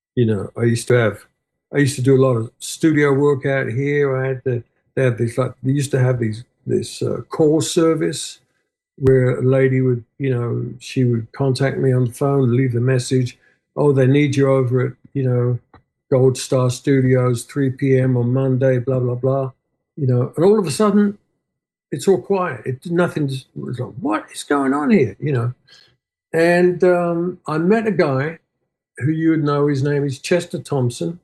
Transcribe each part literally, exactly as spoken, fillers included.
You know, I used to have, I used to do a lot of studio work out here. I had to, they have these like, they used to have these, this uh, call service where a lady would, you know, she would contact me on the phone, leave a message. Oh, they need you over at, you know, Gold Star Studios, three p m on Monday, blah, blah, blah. You know, and all of a sudden, it's all quiet. It, nothing just was like, what is going on here? You know, and um, I met a guy who you would know. His name is Chester Thompson,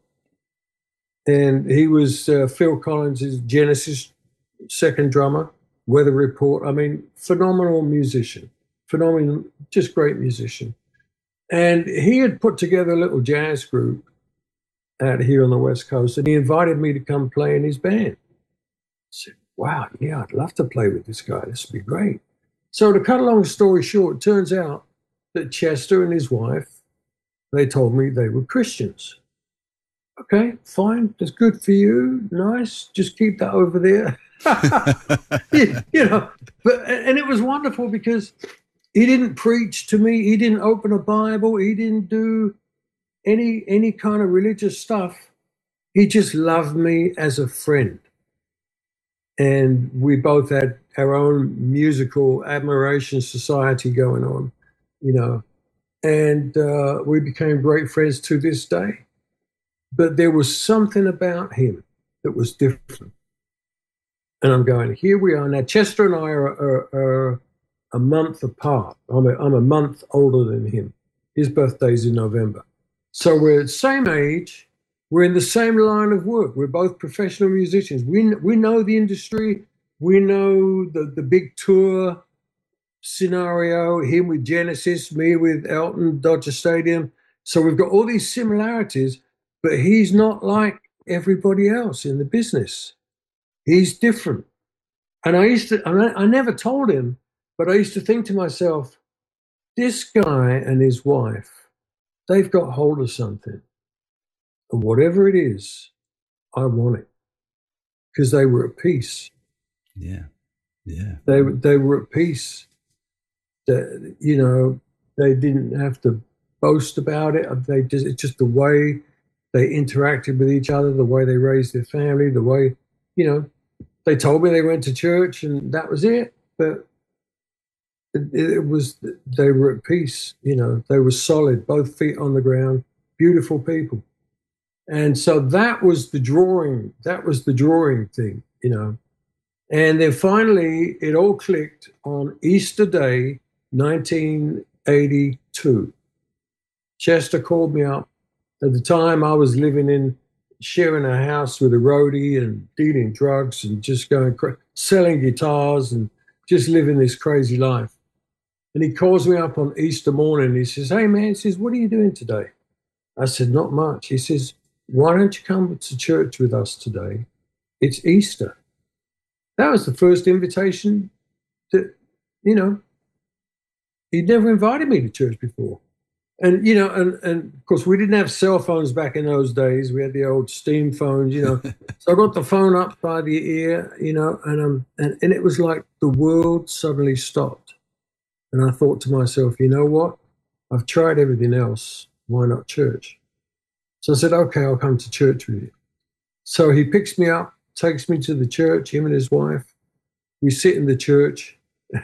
and he was uh, Phil Collins' Genesis second drummer. Weather Report. I mean, phenomenal musician, phenomenal, just great musician. And he had put together a little jazz group out here on the West Coast, and he invited me to come play in his band. I said, wow, yeah, I'd love to play with this guy. This would be great. So to cut a long story short, it turns out that Chester and his wife, they told me they were Christians. Okay, fine. That's good for you. Nice. Just keep that over there. you, you know, but and it was wonderful because he didn't preach to me. He didn't open a Bible. He didn't do any any kind of religious stuff. He just loved me as a friend. And we both had our own musical admiration society going on, you know, and uh, we became great friends to this day. But there was something about him that was different. And I'm going, here we are now. Chester and I are, are, are a month apart. I'm a, I'm a month older than him. His birthday's in November. So we're the same age. We're in the same line of work. We're both professional musicians. We, we know the industry. We know the, the big tour scenario, him with Genesis, me with Elton, Dodger Stadium. So we've got all these similarities, but he's not like everybody else in the business. He's different. And I used to, I, I never told him, but I used to think to myself, this guy and his wife, they've got hold of something. And whatever it is, I want it. Because they were at peace. Yeah. Yeah. They, they were at peace. That, you know, they didn't have to boast about it. They just, it's just the way they interacted with each other, the way they raised their family, the way, you know, they told me they went to church and that was it. But it, it was, they were at peace, you know, they were solid, both feet on the ground, beautiful people. And so that was the drawing, that was the drawing thing, you know. And then finally, it all clicked on Easter Day, nineteen eighty-two. Chester called me up. At the time, I was living in, sharing a house with a roadie and dealing drugs and just going, selling guitars and just living this crazy life. And he calls me up on Easter morning. He says, hey, man, he says, what are you doing today? I said, not much. He says, why don't you come to church with us today? It's Easter. That was the first invitation that, you know, he'd never invited me to church before. And, you know, and, and of course, we didn't have cell phones back in those days. We had the old steam phones, you know. So I got the phone up by the ear, you know, and, um, and, and it was like the world suddenly stopped. And I thought to myself, you know what? I've tried everything else. Why not church? So I said, okay, I'll come to church with you. So he picks me up, takes me to the church, him and his wife. We sit in the church.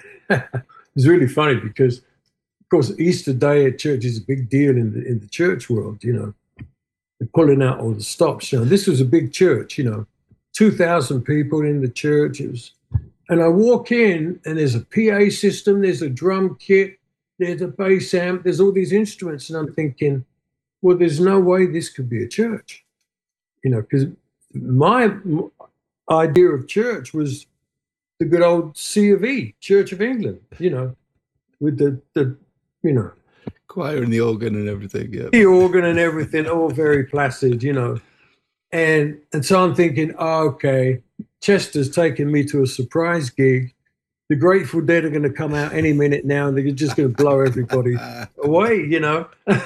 It's really funny because, of course, Easter Day at church is a big deal in the in the church world, you know. They're pulling out all the stops. You know, this was a big church, you know, two thousand people in the church. It was, and I walk in and there's a P A system, there's a drum kit, there's a bass amp, there's all these instruments. And I'm thinking, well, there's no way this could be a church, you know, because my idea of church was the good old C of E, Church of England, you know, with the, the you know. Choir and the organ and everything, yeah. The organ and everything, all very placid, you know. And and so I'm thinking, oh, okay, Chester's taking me to a surprise gig. The Grateful Dead are going to come out any minute now and they're just going to blow everybody away, you know.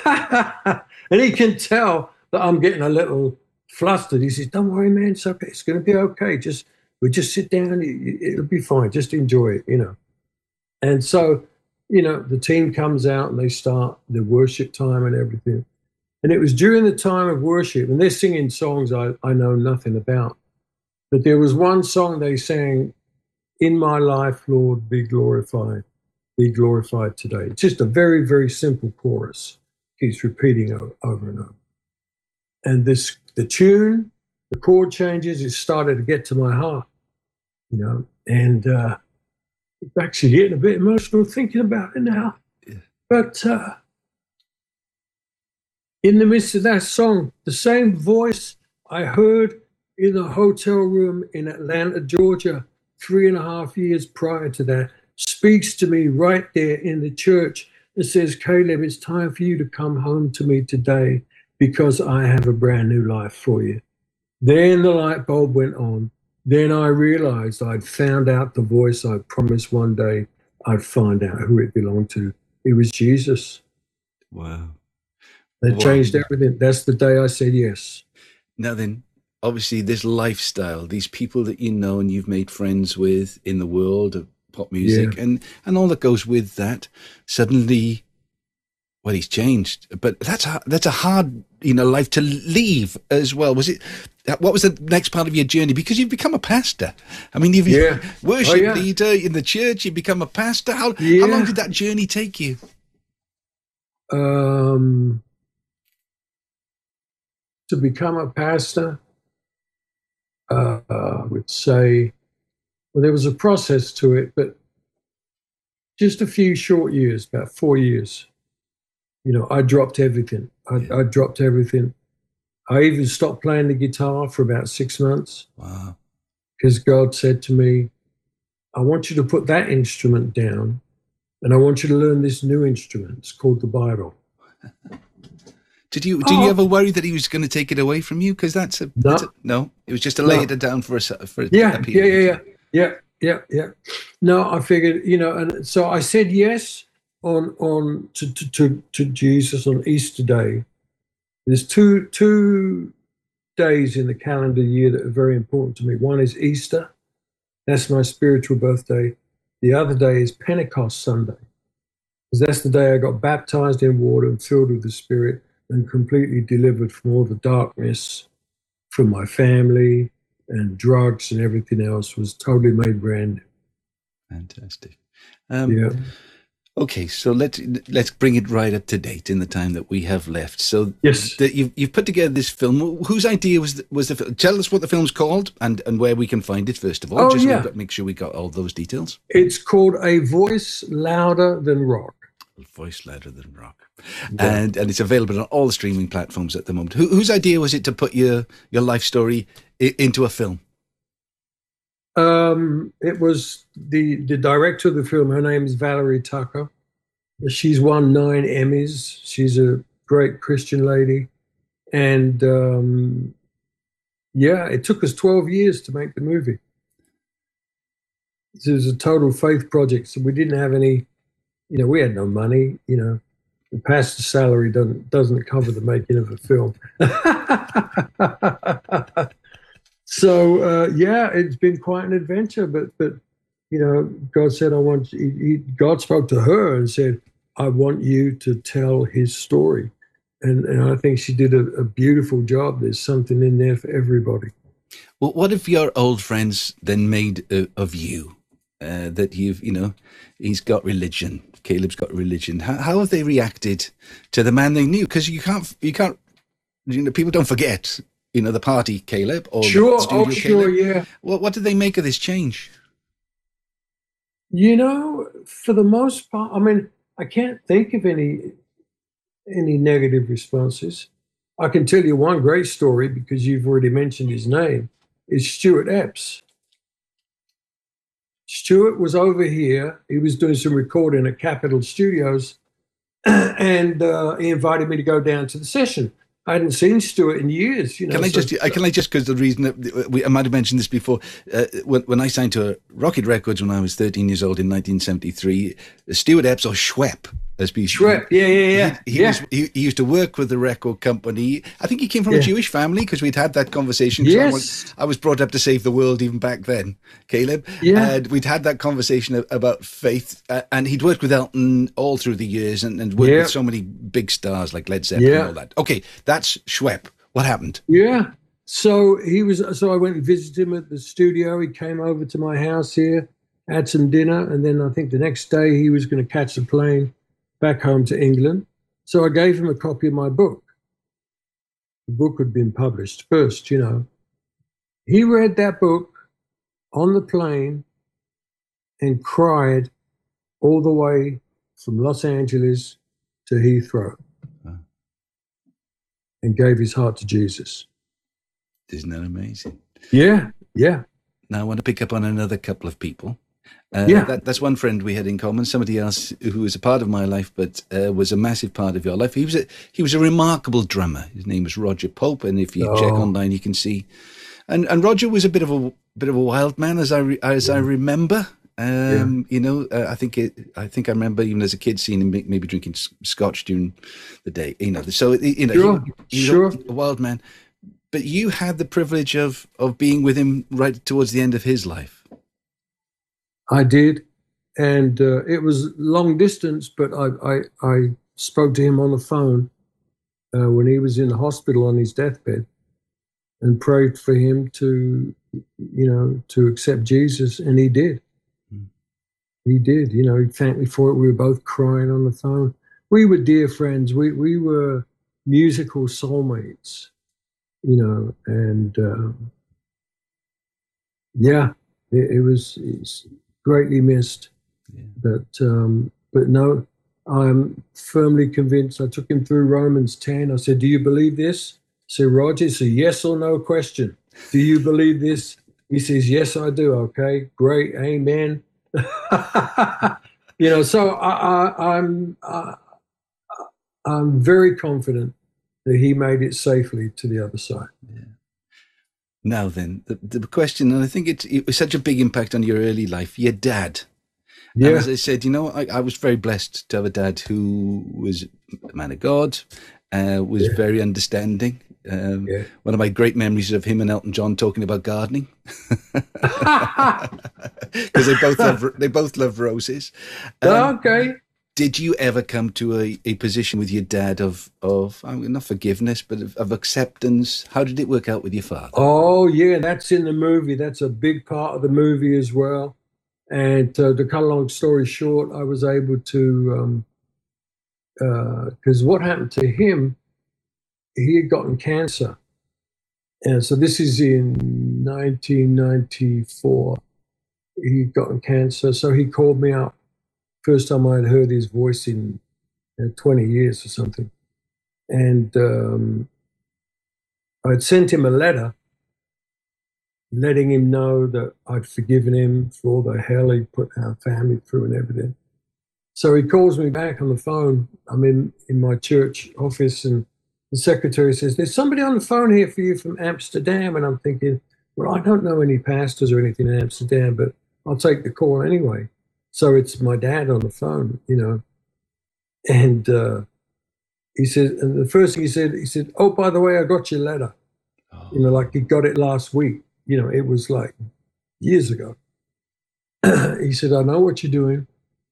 And he can tell that I'm getting a little flustered. He says, don't worry, man, it's okay. It's going to be okay. Just we just sit down. It'll be fine. Just enjoy it, you know. And so, you know, the team comes out and they start the worship time and everything. And it was during the time of worship, and they're singing songs I, I know nothing about. But there was one song they sang, "In my life, Lord, be glorified, be glorified today." It's just a very, very simple chorus. Keeps repeating over, over and over. And this, the tune, the chord changes, it started to get to my heart, you know, and uh, I'm actually getting a bit emotional thinking about it now. Yeah. But uh, in the midst of that song, the same voice I heard in the hotel room in Atlanta, Georgia, three and a half years prior to that, speaks to me right there in the church and says, "Caleb, it's time for you to come home to me today because I have a brand new life for you." Then the light bulb went on. Then I realized I'd found out the voice I promised one day I'd find out who it belonged to. It was Jesus. Wow. That wow. changed everything. That's the day I said yes. Now then, obviously this lifestyle, these people that you know and you've made friends with in the world of pop music, yeah. and, and all that goes with that, suddenly, well, he's changed. But that's a, that's a hard, you know, life to leave as well. Was it? What was the next part of your journey? Because you've become a pastor. I mean, you've yeah. worship oh, yeah. leader in the church. You've become a pastor. How yeah. how long did that journey take you? Um, to become a pastor, uh, I would say, well, there was a process to it, but just a few short years, about four years. You know, I dropped everything. I, yeah. I dropped everything. I even stopped playing the guitar for about six months. Wow. Because God said to me, "I want you to put that instrument down and I want you to learn this new instrument. It's called the Bible." Did you did oh. you ever worry that he was going to take it away from you? Because that's a no. That's a, no. It was just to lay no. it down for a for a, yeah, a yeah, yeah, yeah, yeah, yeah, yeah. No, I figured, you know, and so I said yes on on to to to, to Jesus on Easter Day. There's two two days in the calendar year that are very important to me. One is Easter. That's my spiritual birthday. The other day is Pentecost Sunday, because that's the day I got baptized in water and filled with the Spirit and completely delivered from all the darkness, from my family and drugs and everything else, was totally made brand new. Fantastic. Um, yeah. Okay, so let's let's bring it right up to date in the time that we have left. So yes, the, you've you've put together this film. Whose idea was the, was the film? Tell us what the film's called and, and where we can find it first of all. Oh, just yeah. so make sure we got all those details. It's called A Voice Louder Than Rock. A Voice Louder Than Rock, yeah. and and it's available on all the streaming platforms at the moment. Who, whose idea was it to put your your life story I, into a film? Um, it was the, the director of the film. Her name is Valerie Tucker. She's won nine Emmys. She's a great Christian lady. And um, yeah, it took us twelve years to make the movie. It was a total faith project. So we didn't have any, you know, we had no money, you know. The pastor's salary doesn't doesn't cover the making of a film. So uh, yeah, it's been quite an adventure. But but you know, God said, "I want." He, he, God spoke to her and said, "I want you to tell His story," and and I think she did a, a beautiful job. There's something in there for everybody. Well, what if your old friends then made uh, of you uh, that you've, you know, he's got religion, Caleb's got religion. How, how have they reacted to the man they knew? Because you can't, you can't, you know, people don't forget. You know, the party Caleb or sure, the studio oh, sure, Caleb. yeah. What what did they make of this change? You know, for the most part, I mean, I can't think of any any negative responses. I can tell you one great story because you've already mentioned his name. Is Stuart Epps. Stuart was over here. He was doing some recording at Capitol Studios, and uh, he invited me to go down to the session. I hadn't seen Stuart in years. You know, can I so, just? Can I just? Because the reason that we, I might have mentioned this before. Uh, when, when I signed to Rocket Records when I was thirteen years old in nineteen seventy-three, Stuart Epps or Schwepp as B C. Schweppe, yeah, yeah, yeah. He, he, yeah. Was, he, he used to work with the record company. I think he came from yeah. a Jewish family because we'd had that conversation. Yes. I was, I was brought up to save the world even back then, Caleb. Yeah. And we'd had that conversation about faith. Uh, and he'd worked with Elton all through the years and, and worked yeah. with so many big stars like Led Zeppelin yeah. and all that. Okay, that's Schweppe. What happened? Yeah. So he was. So I went and visited him at the studio. He came over to my house here, had some dinner, and then I think the next day he was going to catch a plane back home to England. So I gave him a copy of my book. The book had been published first, you know. He read that book on the plane and cried all the way from Los Angeles to Heathrow wow. and gave his heart to Jesus. Isn't that amazing? Yeah, yeah. Now I want to pick up on another couple of people. Uh, yeah. That, that's one friend we had in common, somebody else who was a part of my life, but uh, was a massive part of your life. He was a, he was a remarkable drummer. His name was Roger Pope, and if you oh. check online, you can see. And and Roger was a bit of a bit of a wild man, as I re, as yeah. I remember. Um, yeah. You know, uh, I think it, I think I remember even as a kid seeing him maybe drinking scotch during the day. You know, so you know, sure. he, he sure. was a wild man. But you had the privilege of of being with him right towards the end of his life. I did, and uh, it was long distance, but I, I I spoke to him on the phone uh, when he was in the hospital on his deathbed, and prayed for him to, you know, to accept Jesus, and he did. Mm. He did. You know, he thanked me for it. We were both crying on the phone. We were dear friends. We we were musical soulmates, you know, and um, yeah, it, it was. It's, greatly missed, yeah. but um, but no, I'm firmly convinced. I took him through Romans ten. I said, "Do you believe this?" I said, "Roger, it's a yes or no question. Do you believe this?" He says, "Yes, I do." Okay, great, amen. You know, so I, I, I'm I, I'm very confident that he made it safely to the other side. Yeah. Now then, the, the question, and I think it, it was such a big impact on your early life, your dad. Yeah. And as I said, you know, I, I was very blessed to have a dad who was a man of God, uh, was yeah. very understanding. Um, yeah. One of my great memories of him and Elton John talking about gardening, because they both love they both love roses. Um, okay. Did you ever come to a, a position with your dad of, of I mean, not forgiveness, but of, of acceptance? How did it work out with your father? Oh, yeah, that's in the movie. That's a big part of the movie as well. And uh, to cut a long story short, I was able to, because um, uh, what happened to him, he had gotten cancer. And so this is in nineteen ninety-four. He'd gotten cancer. So he called me up. First time I'd heard his voice in uh, twenty years or something. And um, I'd sent him a letter letting him know that I'd forgiven him for all the hell he put our family through and everything. So he calls me back on the phone. I'm in, in my church office, and the secretary says, "There's somebody on the phone here for you from Amsterdam." And I'm thinking, well, I don't know any pastors or anything in Amsterdam, but I'll take the call anyway. So it's my dad on the phone, you know. And uh, he said, and the first thing he said, he said, "Oh, by the way, I got your letter." Oh. You know, like he got it last week. You know, it was like years ago. He said, "I know what you're doing."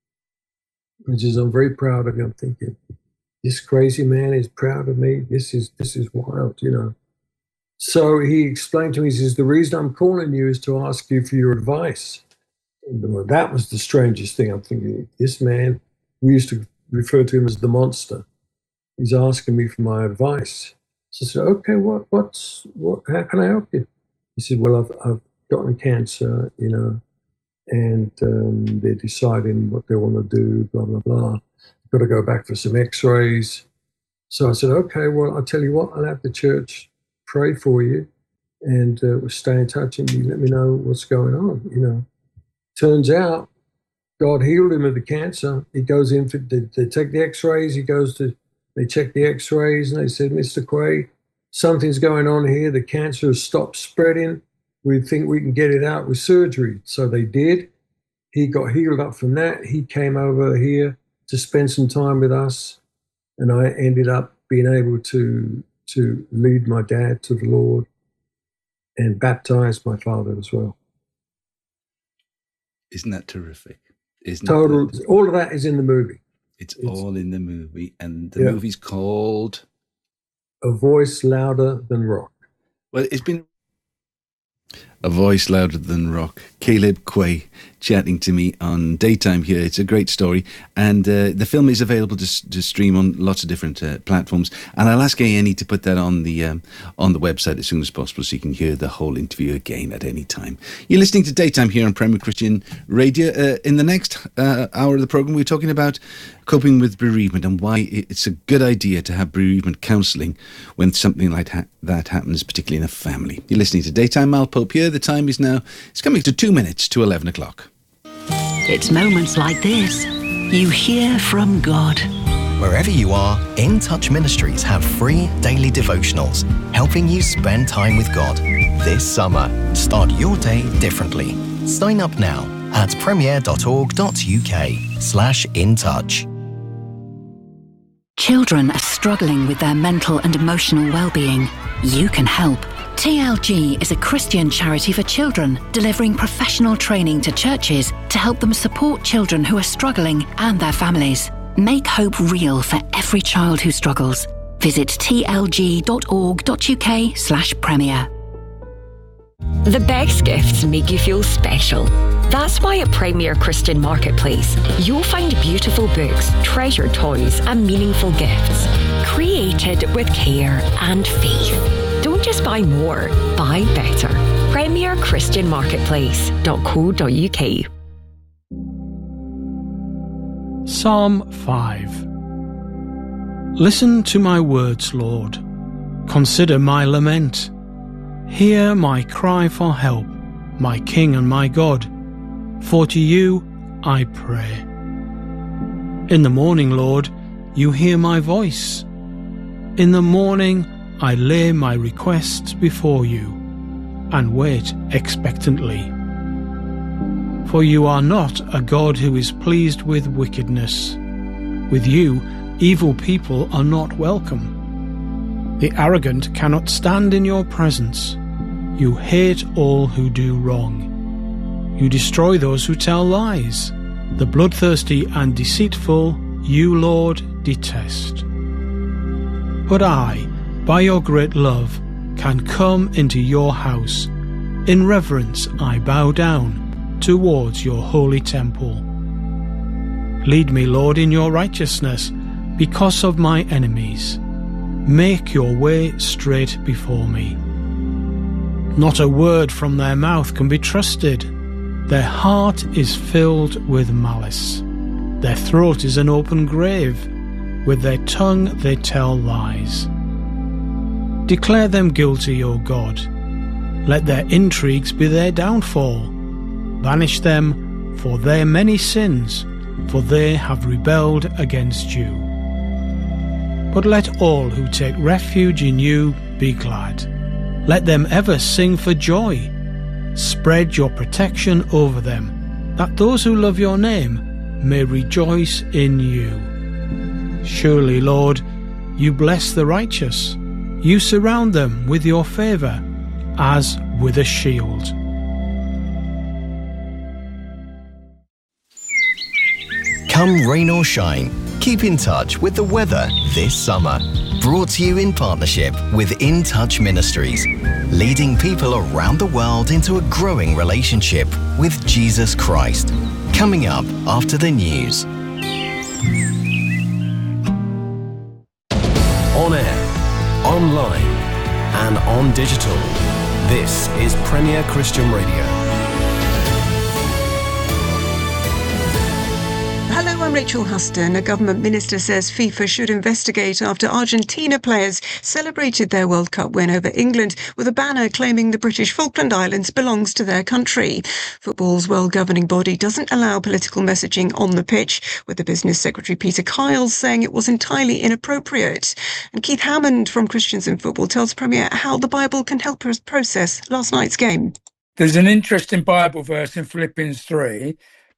He says, "I'm very proud of you." I'm thinking, this crazy man is proud of me. This is this is wild, you know. So he explained to me, he says, "The reason I'm calling you is to ask you for your advice." And that was the strangest thing. I'm thinking, this man, we used to refer to him as the monster. He's asking me for my advice. So I said, "Okay, what, what's, what, how can I help you?" He said, "Well, I've, I've gotten cancer, you know, and um, they're deciding what they want to do, blah, blah, blah. I've got to go back for some x-rays." So I said, "Okay, well, I'll tell you what, I'll have the church pray for you, and uh, we'll stay in touch, and you let me know what's going on, you know." Turns out God healed him of the cancer. He goes in for, they, they take the x-rays. He goes to, they check the x-rays, and they said, "Mister Quay, something's going on here. The cancer has stopped spreading. We think we can get it out with surgery." So they did. He got healed up from that. He came over here to spend some time with us, and I ended up being able to to lead my dad to the Lord and baptize my father as well. Isn't that terrific? Isn't Total, that, all of that is in the movie. It's, it's all in the movie, and the yeah. movie's called A Voice Louder Than Rock. Well, it's been A Voice Louder Than Rock. Caleb Quay chatting to me on Daytime here. It's a great story, and uh, the film is available to, to stream on lots of different uh, platforms. And I'll ask A and E to put that on the um, on the website as soon as possible, so you can hear the whole interview again at any time. You're listening to Daytime here on Premier Christian Radio. Uh, in the next uh, hour of the program, we're talking about coping with bereavement and why it's a good idea to have bereavement counselling when something like ha- that happens, particularly in a family. You're listening to Daytime. Mal Pope here. The time is now, it's coming to two minutes to eleven o'clock. It's moments like this you hear from God. Wherever you are, In Touch Ministries have free daily devotionals helping you spend time with God. This summer, start your day differently. Sign up now at premier.org.uk slash in touch. Children are struggling with their mental and emotional well-being. You can help. T L G is a Christian charity for children, delivering professional training to churches to help them support children who are struggling and their families. Make hope real for every child who struggles. Visit tlg.org.uk slash premier. The best gifts make you feel special. That's why at Premier Christian Marketplace, you'll find beautiful books, treasured toys, and meaningful gifts, created with care and faith. Don't just buy more, buy better. premier christian marketplace dot co dot uk. Psalm five. Listen to my words, Lord. Consider my lament. Hear my cry for help, my King and my God. For to you I pray. In the morning, Lord, you hear my voice. In the morning I lay my requests before you and wait expectantly. For you are not a God who is pleased with wickedness. With you, evil people are not welcome. The arrogant cannot stand in your presence. You hate all who do wrong. You destroy those who tell lies. The bloodthirsty and deceitful you, Lord, detest. But I, by your great love, can come into your house. In reverence I bow down towards your holy temple. Lead me, Lord, in your righteousness because of my enemies. Make your way straight before me. Not a word from their mouth can be trusted. Their heart is filled with malice. Their throat is an open grave. With their tongue they tell lies. Declare them guilty, O God. Let their intrigues be their downfall. Banish them for their many sins, for they have rebelled against you. But let all who take refuge in you be glad. Let them ever sing for joy. Spread your protection over them, that those who love your name may rejoice in you. Surely, Lord, you bless the righteous. You surround them with your favour, as with a shield. Come rain or shine, keep in touch with the weather this summer. Brought to you in partnership with In Touch Ministries, leading people around the world into a growing relationship with Jesus Christ. Coming up after the news. On air, online, and on digital. This is Premier Christian Radio. Hello, I'm Rachel Huston. A government minister says FIFA should investigate after Argentina players celebrated their World Cup win over England with a banner claiming the British Falkland Islands belongs to their country. Football's world-governing body doesn't allow political messaging on the pitch, with the Business Secretary Peter Kiles saying it was entirely inappropriate. And Keith Hammond from Christians in Football tells Premier how the Bible can help us process last night's game. There's an interesting Bible verse in Philippians three,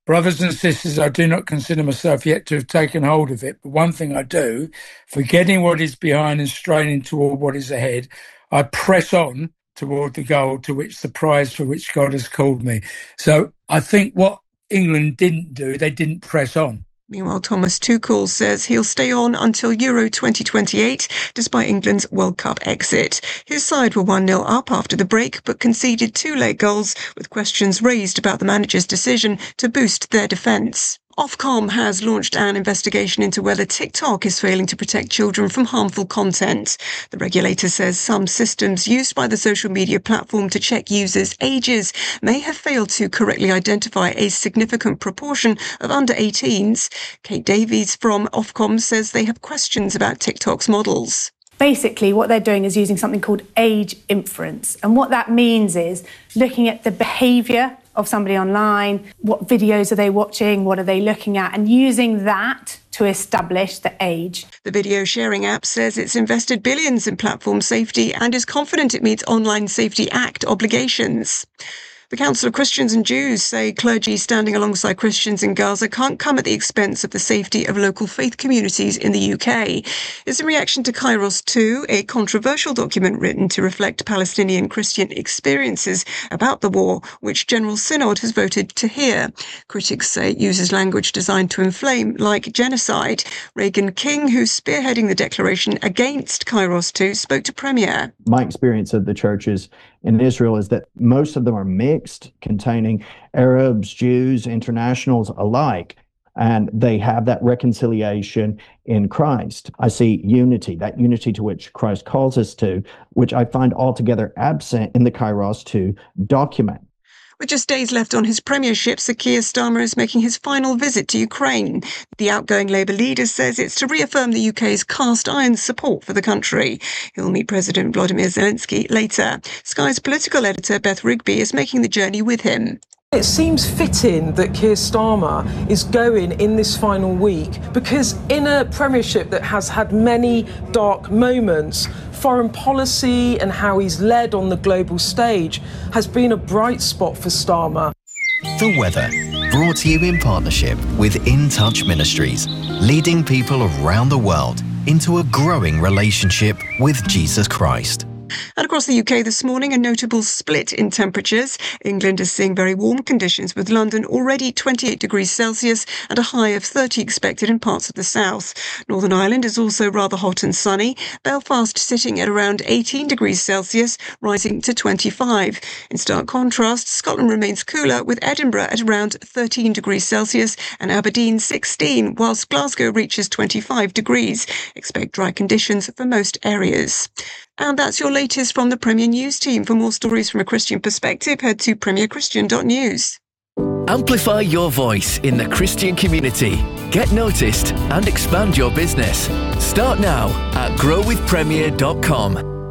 Brothers and sisters, I do not consider myself yet to have taken hold of it, but one thing I do, forgetting what is behind and straining toward what is ahead, I press on toward the goal to which the prize for which God has called me. So I think what England didn't do, they didn't press on. Meanwhile, Thomas Tuchel says he'll stay on until Euro twenty twenty-eight, despite England's World Cup exit. His side were one nil up after the break, but conceded two late goals, with questions raised about the manager's decision to boost their defence. Ofcom has launched an investigation into whether TikTok is failing to protect children from harmful content. The regulator says some systems used by the social media platform to check users' ages may have failed to correctly identify a significant proportion of under eighteens. Kate Davies from Ofcom says they have questions about TikTok's models. Basically, what they're doing is using something called age inference. And what that means is looking at the behaviour of somebody online, what videos are they watching, what are they looking at, and using that to establish the age. The video sharing app says it's invested billions in platform safety and is confident it meets Online Safety Act obligations. The Council of Christians and Jews say clergy standing alongside Christians in Gaza can't come at the expense of the safety of local faith communities in the U K. It's in reaction to Kairos two, a controversial document written to reflect Palestinian Christian experiences about the war, which General Synod has voted to hear. Critics say it uses language designed to inflame, like genocide. Reagan King, who's spearheading the declaration against Kairos two, spoke to Premier. My experience of the churches in Israel is that most of them are mixed, containing Arabs, Jews, internationals alike, and they have that reconciliation in Christ. I see unity, that unity to which Christ calls us to, which I find altogether absent in the Kairos two document. With just days left on his premiership, Sir Keir Starmer is making his final visit to Ukraine. The outgoing Labour leader says it's to reaffirm the U K's cast-iron support for the country. He'll meet President Volodymyr Zelensky later. Sky's political editor Beth Rigby is making the journey with him. It seems fitting that Keir Starmer is going in this final week because in a premiership that has had many dark moments, foreign policy and how he's led on the global stage has been a bright spot for Starmer. The weather, brought to you in partnership with In Touch Ministries, leading people around the world into a growing relationship with Jesus Christ. And across the U K this morning, a notable split in temperatures. England is seeing very warm conditions, with London already twenty-eight degrees Celsius and a high of thirty expected in parts of the south. Northern Ireland is also rather hot and sunny. Belfast sitting at around eighteen degrees Celsius, rising to twenty-five. In stark contrast, Scotland remains cooler, with Edinburgh at around thirteen degrees Celsius and Aberdeen sixteen, whilst Glasgow reaches twenty-five degrees. Expect dry conditions for most areas. And that's your latest from the Premier News team. For more stories from a Christian perspective, head to premier christian dot news. Amplify your voice in the Christian community. Get noticed and expand your business. Start now at grow with premier dot com.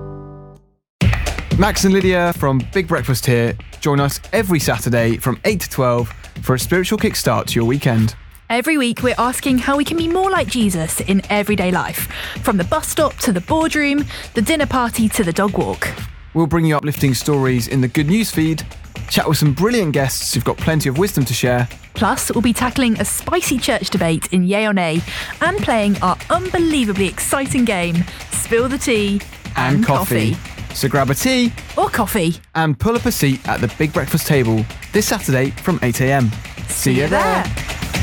Max and Lydia from Big Breakfast here. Join us every Saturday from eight to twelve for a spiritual kickstart to your weekend. Every week, we're asking how we can be more like Jesus in everyday life, from the bus stop to the boardroom, the dinner party to the dog walk. We'll bring you uplifting stories in the Good News feed, chat with some brilliant guests who've got plenty of wisdom to share. Plus, we'll be tackling a spicy church debate in Yay or Nay and playing our unbelievably exciting game, Spill the Tea and, and coffee. coffee. So grab a tea or coffee and pull up a seat at the Big Breakfast table this Saturday from eight a.m. See, See you there. there.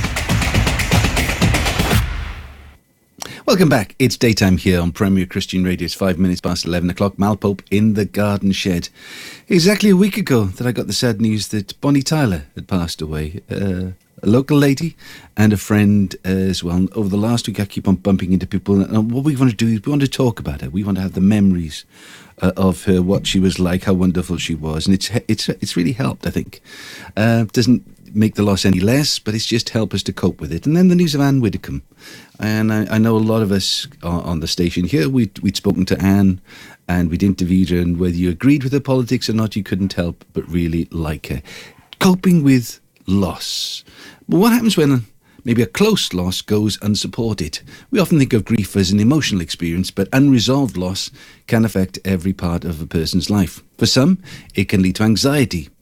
Welcome back. It's daytime here on Premier Christian Radio. It's five minutes past eleven o'clock. Mal Pope in the garden shed. Exactly a week ago that I got the sad news that Bonnie Tyler had passed away. Uh, a local lady and a friend uh, as well. Over the last week, I keep on bumping into people. And what we want to do is we want to talk about her. We want to have the memories uh, of her, what she was like, how wonderful she was. And it's it's it's really helped, I think. Uh, doesn't make the loss any less, but it's just helped us to cope with it. And then the news of Anne Widdecombe. And I, I know a lot of us on the station here, we'd, we'd spoken to Anne and we'd interviewed her, and whether you agreed with her politics or not, you couldn't help but really like her. Coping with loss. But what happens when maybe a close loss goes unsupported? We often think of grief as an emotional experience, but unresolved loss can affect every part of a person's life. For some, it can lead to anxiety,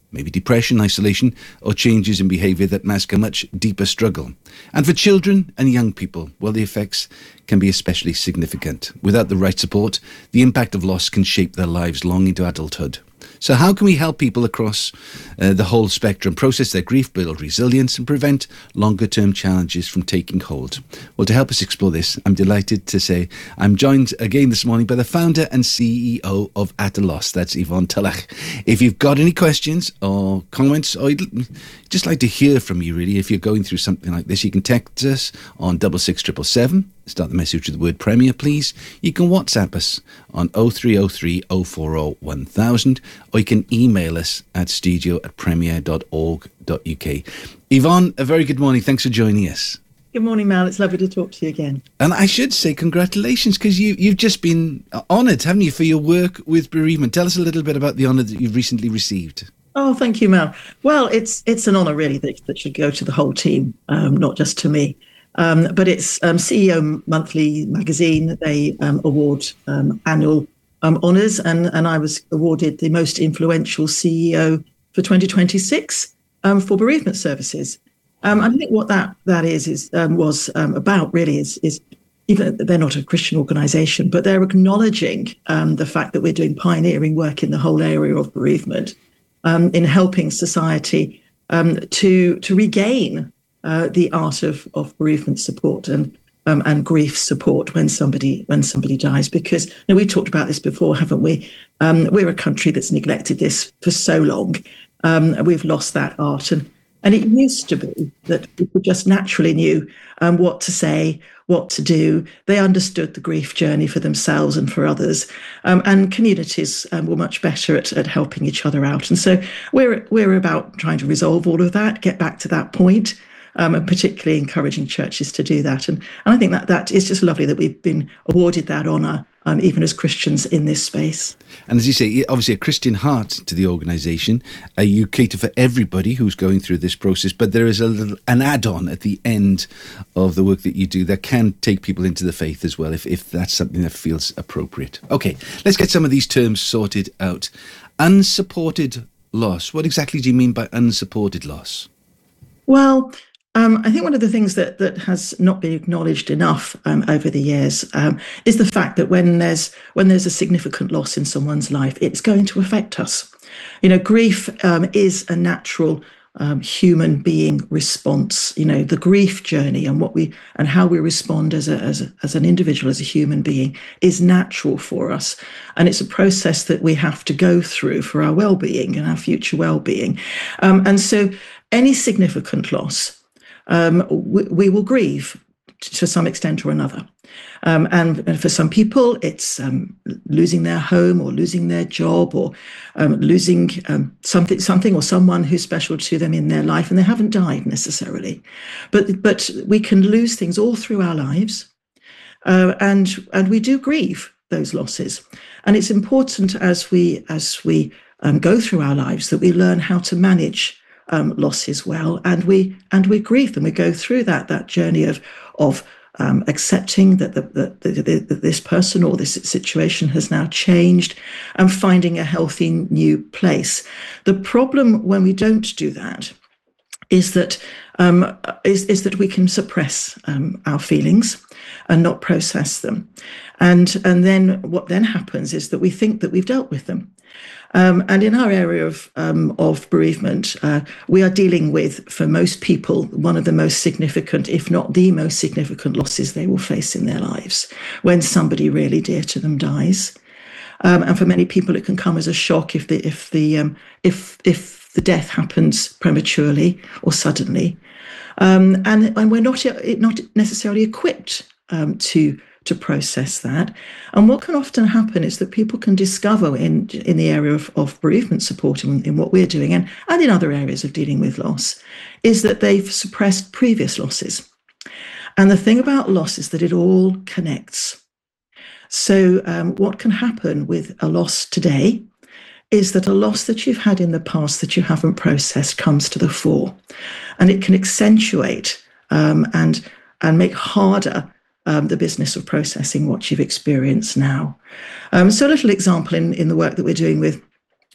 maybe depression, isolation, or changes in behaviour that mask a much deeper struggle. And for children and young people, well, the effects can be especially significant. Without the right support, the impact of loss can shape their lives long into adulthood. So how can we help people across uh, the whole spectrum process their grief, build resilience, and prevent longer-term challenges from taking hold? Well, to help us explore this, I'm delighted to say I'm joined again this morning by the founder and C E O of At a Loss. That's Yvonne Tulloch. If you've got any questions or comments, or you'd just like to hear from you, really, if you're going through something like this, you can text us on double six triple seven. Start the message with the word Premier, please. You can WhatsApp us on oh three oh three oh four oh one thousand, or you can email us at studio at premier dot org dot uk. Yvonne, a very good morning. Thanks for joining us. Good morning, Mal. It's lovely to talk to you again. And I should say congratulations, because you, you've just been honoured, haven't you, for your work with bereavement. Tell us a little bit about the honour that you've recently received. Oh, thank you, Mal. Well, it's it's an honour, really, that, that should go to the whole team, um, not just to me. Um, but it's um, C E O Monthly magazine. They um, award um, annual um, honours, and, and I was awarded the most influential C E O for twenty twenty-six um, for bereavement services. Um, I think what that that is is um, was um, about really is is even they're not a Christian organisation, but they're acknowledging um, the fact that we're doing pioneering work in the whole area of bereavement, um, in helping society um, to to regain Uh, the art of, of bereavement support and um, and grief support when somebody when somebody dies. Because you know, we talked about this before, haven't we? Um, we're a country that's neglected this for so long. Um, we've lost that art, and and it used to be that people just naturally knew um, what to say, what to do. They understood the grief journey for themselves and for others, um, and communities um, were much better at, at helping each other out. And so we're we're about trying to resolve all of that, get back to that point. Um, and particularly encouraging churches to do that. And, and I think that that is just lovely that we've been awarded that honour, um, even as Christians in this space. And as you say, obviously a Christian heart to the organisation. Uh, you cater for everybody who's going through this process, but there is a little, an add-on at the end of the work that you do that can take people into the faith as well, if, if that's something that feels appropriate. Okay, let's get some of these terms sorted out. Unsupported loss. What exactly do you mean by unsupported loss? Well, Um, I think one of the things that that has not been acknowledged enough um, over the years um, is the fact that when there's when there's a significant loss in someone's life, it's going to affect us. You know, grief um, is a natural um, human being response. You know, the grief journey and what we and how we respond as a, as a, as an individual, as a human being, is natural for us, and it's a process that we have to go through for our well-being and our future well-being. Um, and so, any significant loss, Um, we, we will grieve to some extent or another. Um, and, and for some people, it's um, losing their home or losing their job or um, losing um, something something or someone who's special to them in their life, and they haven't died necessarily. But but we can lose things all through our lives, uh, and and we do grieve those losses. And it's important as we, as we um, go through our lives that we learn how to manage Um, losses well, and we and we grieve them. We go through that that journey of of um, accepting that the, the, the, the, this person or this situation has now changed, and finding a healthy new place. The problem when we don't do that is that um, is is that we can suppress um, our feelings and not process them, and and then what then happens is that we think that we've dealt with them. Um, and in our area of um, of bereavement, uh, we are dealing with, for most people, one of the most significant, if not the most significant, losses they will face in their lives when somebody really dear to them dies. Um, and for many people, it can come as a shock if the if the um, if if the death happens prematurely or suddenly, um, and and we're not not necessarily equipped um, to. to process that. And what can often happen is that people can discover in in the area of, of bereavement support, in, in what we're doing, and, and in other areas of dealing with loss, is that they've suppressed previous losses. And the thing about loss is that it all connects. So um, what can happen with a loss today is that a loss that you've had in the past that you haven't processed comes to the fore, and it can accentuate um, and and make harder Um, the business of processing what you've experienced now. Um, so a little example in, in the work that we're doing with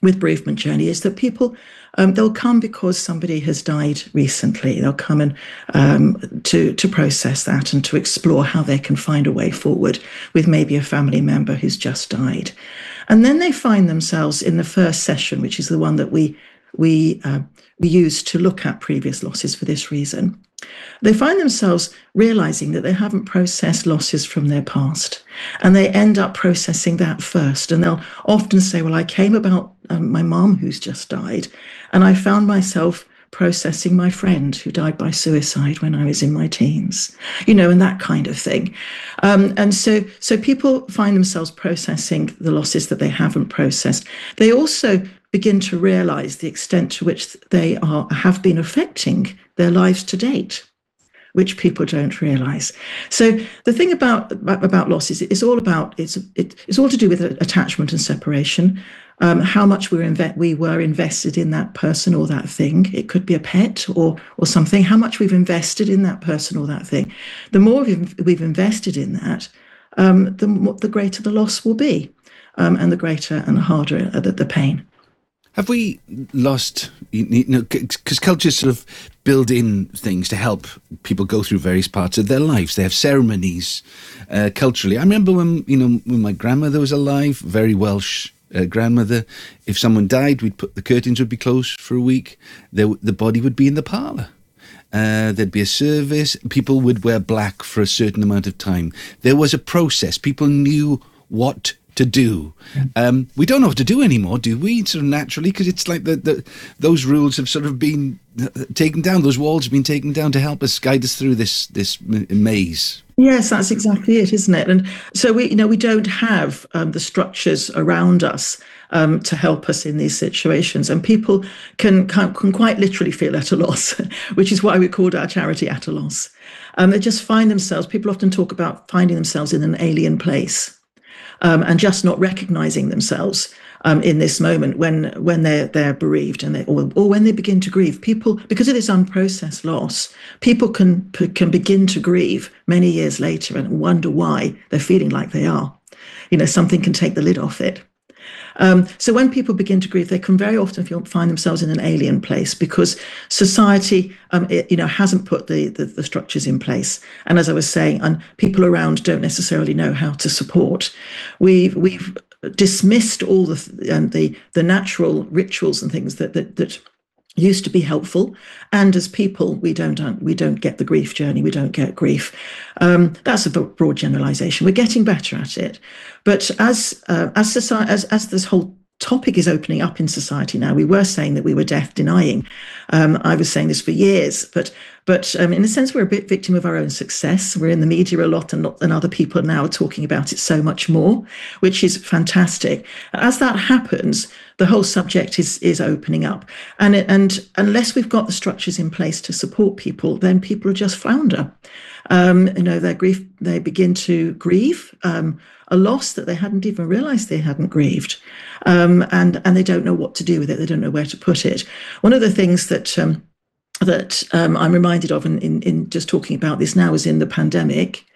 with bereavement journey is that people, um, they'll come because somebody has died recently. They'll come and um, to, to process that and to explore how they can find a way forward with maybe a family member who's just died. And then they find themselves in the first session, which is the one that we, we, uh, we use to look at previous losses for this reason. They find themselves realizing that they haven't processed losses from their past, and they end up processing that first. And they'll often say, well, I came about um, my mom who's just died, and I found myself processing my friend who died by suicide when I was in my teens, you know, and that kind of thing. Um, and so, so people find themselves processing the losses that they haven't processed. They also begin to realize the extent to which they are have been affecting their lives to date, which people don't realize. So the thing about about loss is it's all about it's it, it's all to do with attachment and separation. Um, how much we were inve- we were invested in that person or that thing. It could be a pet or or something. How much we've invested in that person or that thing. The more we've, we've invested in that, um, the more, the greater the loss will be, um, and the greater and the harder the, the pain. Have we lost, you know, because cultures sort of build in things to help people go through various parts of their lives. They have ceremonies uh, culturally. I remember when, you know, when my grandmother was alive, very Welsh uh, grandmother, if someone died, we'd put, the curtains would be closed for a week. There, the body would be in the parlour. Uh, there'd be a service. People would wear black for a certain amount of time. There was a process. People knew what to do. Um, we don't know what to do anymore, do we? Sort of naturally, because it's like the, the those rules have sort of been taken down. Those walls have been taken down to help us guide us through this this maze. Yes, that's exactly it, isn't it? And so we, you know, we don't have um, the structures around us um, to help us in these situations, and people can can, can quite literally feel at a loss, which is why we called our charity At a Loss. Um, they just find themselves. People often talk about finding themselves in an alien place. Um, and just not recognizing themselves um, in this moment when when they're they're bereaved and they or, or when they begin to grieve. People, because of this unprocessed loss, people can can begin to grieve many years later and wonder why they're feeling like they are. You know, something can take the lid off it. Um, so when people begin to grieve, they can very often feel, find themselves in an alien place because society, um, it, you know, hasn't put the, the the structures in place. And as I was saying, and people around don't necessarily know how to support. We've we've dismissed all the and the the natural rituals and things that that that used to be helpful, and as people, we don't we don't get the grief journey. We don't get grief. Um, that's a broad generalisation. We're getting better at it, but as uh, as society, as as this whole topic is opening up in society now, we were saying that we were death denying. Um, I was saying this for years, but but um, in a sense, we're a bit victim of our own success. We're in the media a lot, and, not, and other people now are talking about it so much more, which is fantastic. As that happens, the whole subject is is opening up, and it, and unless we've got the structures in place to support people, then people just flounder. Um, you know, their grief, they begin to grieve um, a loss that they hadn't even realised they hadn't grieved, um, and and they don't know what to do with it. They don't know where to put it. One of the things that um, that um, I'm reminded of in, in in just talking about this now is in the pandemic.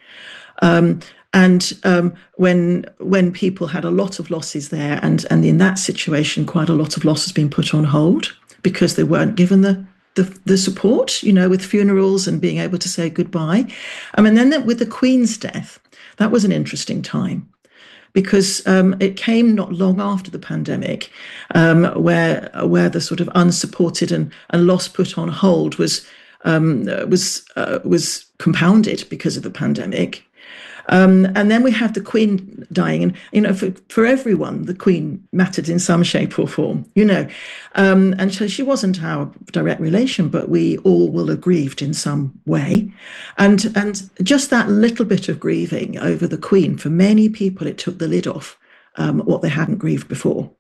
Um, And um, when when people had a lot of losses there, and and in that situation, quite a lot of loss has been put on hold because they weren't given the the, the support, you know, with funerals and being able to say goodbye. I mean, then with the Queen's death, that was an interesting time because um, it came not long after the pandemic, um, where where the sort of unsupported and, and loss put on hold was um, was uh, was compounded because of the pandemic. Um, and then we have the Queen dying, and you know, for, for everyone, the Queen mattered in some shape or form, you know. Um, and so she wasn't our direct relation, but we all will have grieved in some way. And and just that little bit of grieving over the Queen, for many people, it took the lid off um, what they hadn't grieved before.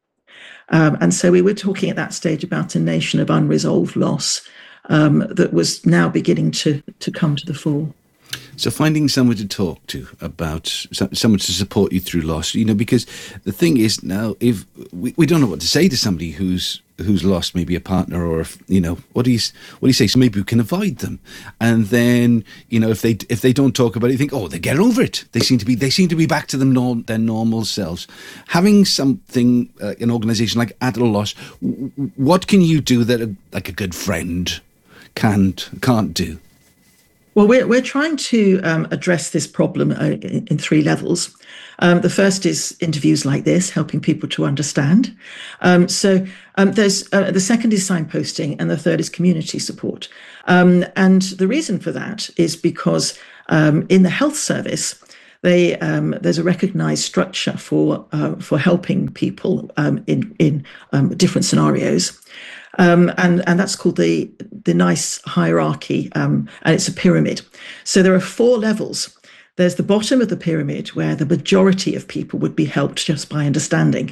Um, and so we were talking at that stage about a nation of unresolved loss um, that was now beginning to to come to the fore. So finding someone to talk to about, someone to support you through loss, you know, because the thing is now, if we, we don't know what to say to somebody who's who's lost maybe a partner or, you know, what do you, what do you say? So maybe we can avoid them. And then, you know, if they, if they don't talk about it, you think, oh, they get over it. They seem to be, they seem to be back to them norm, their normal selves. Having something, uh, an organisation like At a Loss, w- what can you do that a, like a good friend can't, can't do? Well, we're, we're trying to um, address this problem uh, in, in three levels. Um, the first is interviews like this, helping people to understand. Um, so um, there's uh, the second is signposting, and the third is community support. Um, and the reason for that is because um, in the health service, they um, there's a recognised structure for uh, for helping people um, in in um, different scenarios. Um, and, and that's called the, the NICE hierarchy, um, and it's a pyramid. So there are four levels. There's the bottom of the pyramid where the majority of people would be helped just by understanding.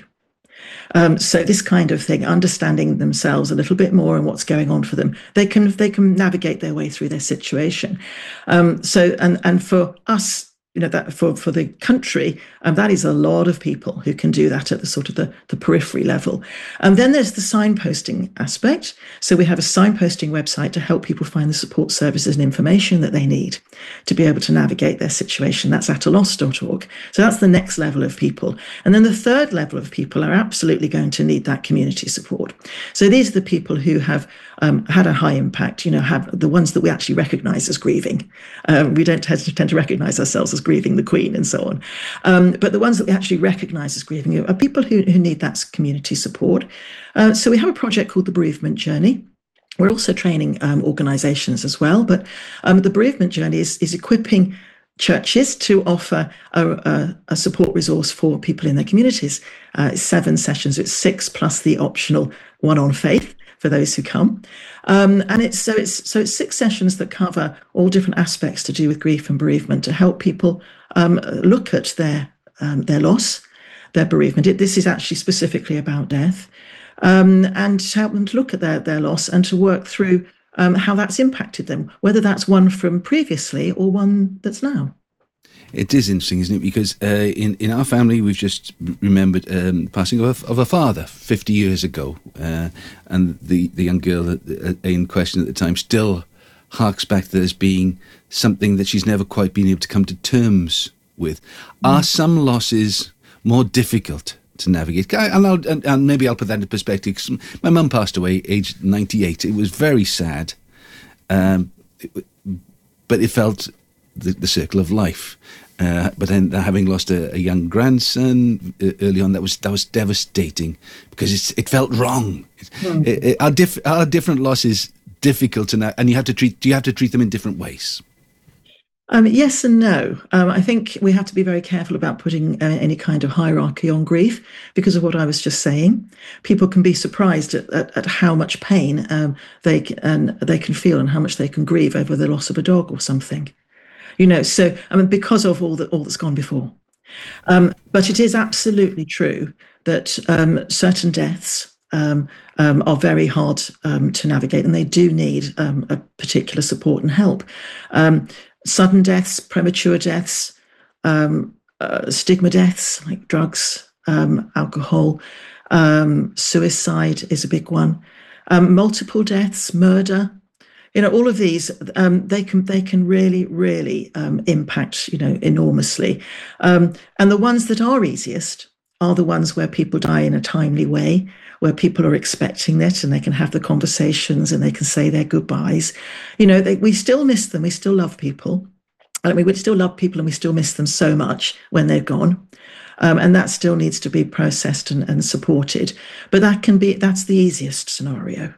Um, so this kind of thing, understanding themselves a little bit more and what's going on for them, they can they can navigate their way through their situation. Um, so and and for us, you know, that for, for the country, um, that is a lot of people who can do that at the sort of the, the periphery level. And then there's the signposting aspect. So we have a signposting website to help people find the support services and information that they need to be able to navigate their situation. That's at a loss dot org. So that's the next level of people. And then the third level of people are absolutely going to need that community support. So these are the people who have um, had a high impact, you know, have the ones that we actually recognize as grieving. Um, we don't tend to, tend to recognize ourselves as grieving the Queen and so on. Um, but the ones that we actually recognise as grieving are people who, who need that community support. Uh, so we have a project called the Bereavement Journey. We're also training um, organisations as well. But um, the Bereavement Journey is, is equipping churches to offer a, a, a support resource for people in their communities. Uh, it's seven sessions. It's six plus the optional one on faith for those who come. Um, and it's so it's so it's six sessions that cover all different aspects to do with grief and bereavement to help people um, look at their um, their loss, their bereavement. It, this is actually specifically about death, um, and to help them to look at their, their loss and to work through um, how that's impacted them, whether that's one from previously or one that's now. It is interesting, isn't it? Because uh, in, in our family, we've just remembered um, passing of a, of a father fifty years ago. Uh, and the, the young girl in question at the time still harks back to there as being something that she's never quite been able to come to terms with. Mm. Are some losses more difficult to navigate? And, I'll, and, and maybe I'll put that into perspective. 'Cause my mum passed away aged ninety-eight. It was very sad. Um, it, but it felt the, the circle of life. Uh, but then having lost a, a young grandson early on, that was that was devastating because it's, it felt wrong. Mm. It, it, our, diff, our different losses difficult to know, and you have to treat. Do you have to treat them in different ways? Um, yes and no. Um, I think we have to be very careful about putting uh, any kind of hierarchy on grief because of what I was just saying. People can be surprised at, at, at how much pain um, they and they can feel and how much they can grieve over the loss of a dog or something. You know, so I mean, because of all that all that's gone before. Um, but it is absolutely true that um, certain deaths um, um, are very hard um, to navigate, and they do need um, a particular support and help. Um, sudden deaths, premature deaths, um, uh, stigma deaths like drugs, um, alcohol, um, suicide is a big one. Um, multiple deaths, murder. You know, all of these, um, they can they can really, really um, impact, you know, enormously. Um, and the ones that are easiest are the ones where people die in a timely way, where people are expecting it and they can have the conversations and they can say their goodbyes. You know, they, we still miss them. We still love people. I mean, we still love people and we still miss them so much when they're gone. Um, and that still needs to be processed and, and supported. But that can be, that's the easiest scenario.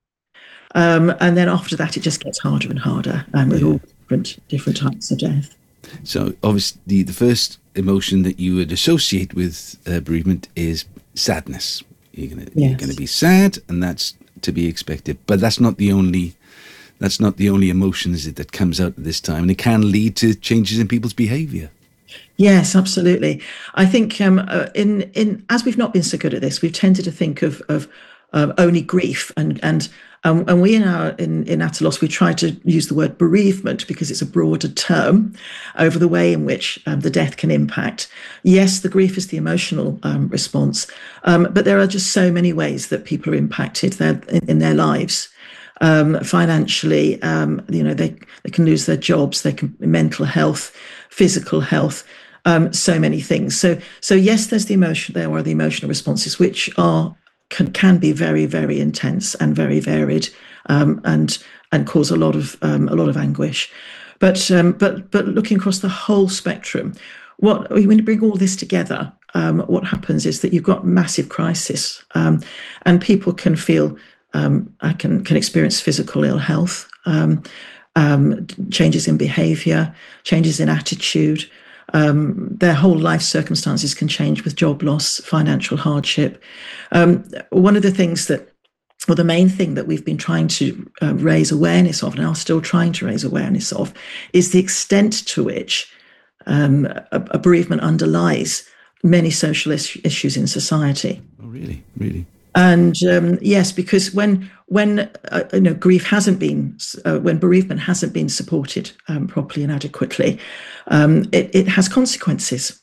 Um, and then after that, it just gets harder and harder um, with yeah. all different different types of death. So obviously the first emotion that you would associate with uh, bereavement is sadness. You're going yes. to be sad, and that's to be expected. But that's not the only that's not the only emotion, is it, that comes out at this time, and it can lead to changes in people's behaviour. Yes, absolutely. I think um, uh, in in as we've not been so good at this, we've tended to think of of um, only grief and and Um, and we in our in, in Attalos, we try to use the word bereavement because it's a broader term over the way in which um, the death can impact. Yes, the grief is the emotional um, response, um, but there are just so many ways that people are impacted there, in, in their lives. Um, financially, um, you know, they, they can lose their jobs, they can mental health, physical health, um, so many things. So, so yes, there's the emotion. There are the emotional responses, which are can, can be very, very intense and very varied, um, and and cause a lot of um, a lot of anguish. But um, but but looking across the whole spectrum, what when you bring all this together, um, what happens is that you've got massive crisis, um, and people can feel. Um, I can can experience physical ill health, um, um, changes in behaviour, changes in attitude. Um, their whole life circumstances can change with job loss, financial hardship. Um, one of the things that, well, the main thing that we've been trying to uh, raise awareness of, and are still trying to raise awareness of, is the extent to which um, a, a bereavement underlies many social is- issues in society. Oh, really, really. And um, yes, because when when uh, you know grief hasn't been uh, when bereavement hasn't been supported um, properly and adequately, um, it, it has consequences.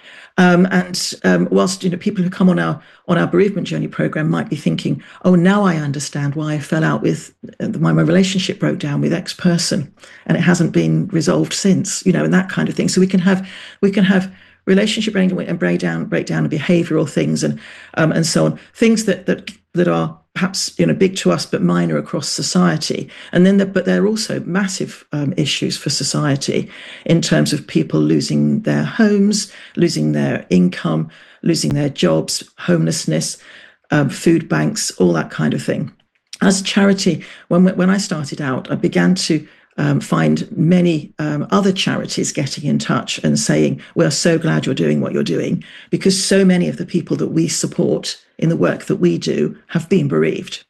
Um, and um, whilst you know people who come on our on our bereavement journey program might be thinking, oh, now I understand why I fell out with uh, why my relationship broke down with X person, and it hasn't been resolved since, you know, and that kind of thing. So we can have we can have. relationship and breakdown, breakdown of behavioural things, and um, and so on, things that that that are perhaps you know big to us but minor across society, and then the, but they're also massive um, issues for society in terms of people losing their homes, losing their income, losing their jobs, homelessness, um, food banks, all that kind of thing. As a charity, when when I started out, I began to Um, find many um, other charities getting in touch and saying, we're so glad you're doing what you're doing, because so many of the people that we support in the work that we do have been bereaved.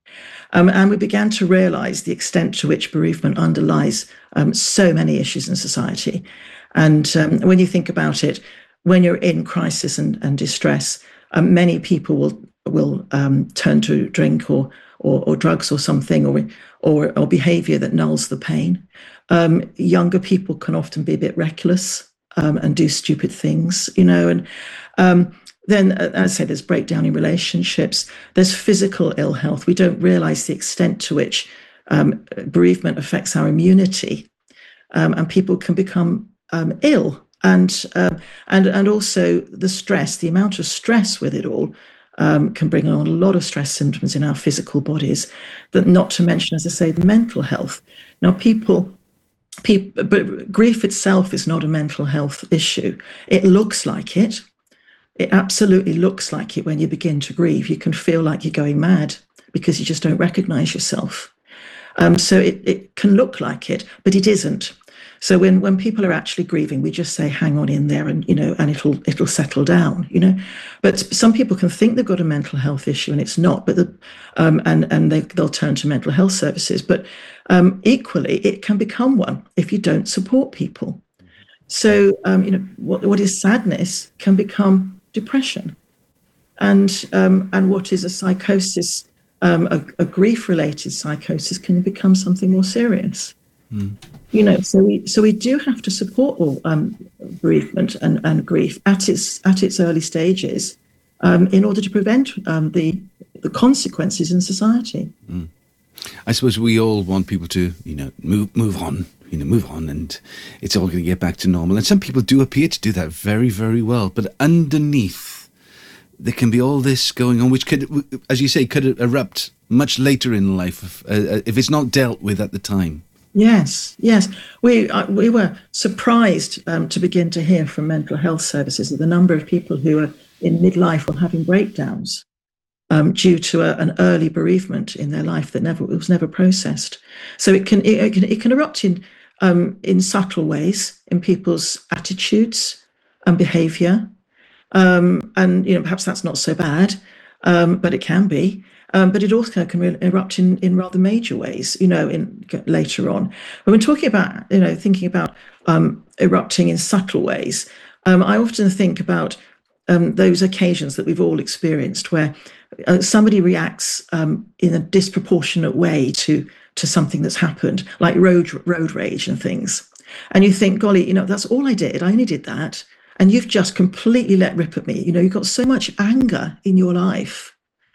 Um, and we began to realise the extent to which bereavement underlies um, so many issues in society. And um, when you think about it, when you're in crisis and, and distress, um, many people will will um, turn to drink or Or, or drugs or something, or or, or behaviour that nulls the pain. Um, younger people can often be a bit reckless um, and do stupid things, you know. And um, then, as I say, there's breakdown in relationships. There's physical ill health. We don't realise the extent to which um, bereavement affects our immunity, um, and people can become um, ill. And um, and and also the stress, the amount of stress with it all. Um, can bring on a lot of stress symptoms in our physical bodies, but not to mention, as I say, the mental health. Now, people, people, but grief itself is not a mental health issue. It looks like it. It absolutely looks like it when you begin to grieve. You can feel like you're going mad because you just don't recognize yourself. Um, so it, it can look like it, but it isn't. So when, when people are actually grieving, we just say, hang on in there and, you know, and it'll it'll settle down, you know. But some people can think they've got a mental health issue and it's not, but the, um, and, and they, they'll turn to mental health services. But um, equally, it can become one if you don't support people. So, um, you know, what, what is sadness can become depression. And, um, and what is a psychosis, um, a, a grief-related psychosis can become something more serious. Mm. You know, so we so we do have to support all um, bereavement and, and grief at its at its early stages, um, in order to prevent um, the the consequences in society. Mm. I suppose we all want people to, you know, move move on, you know, move on, and it's all going to get back to normal. And some people do appear to do that very, very well. But underneath, there can be all this going on, which could, as you say, could erupt much later in life if, uh, if it's not dealt with at the time. Yes, yes. We uh, we were surprised um, to begin to hear from mental health services that the number of people who are in midlife or having breakdowns um, due to a, an early bereavement in their life that never was never processed. So it can it, it can it can erupt in um, in subtle ways in people's attitudes and behaviour, um, and you know perhaps that's not so bad, um, but it can be. Um, but it also can erupt in, in rather major ways, you know, in later on. When we're talking about, you know, thinking about um, erupting in subtle ways, um, I often think about um, those occasions that we've all experienced where uh, somebody reacts um, in a disproportionate way to to something that's happened, like road road rage and things. And you think, golly, you know, that's all I did. I only did that. And you've just completely let rip at me. You know, you've got so much anger in your life.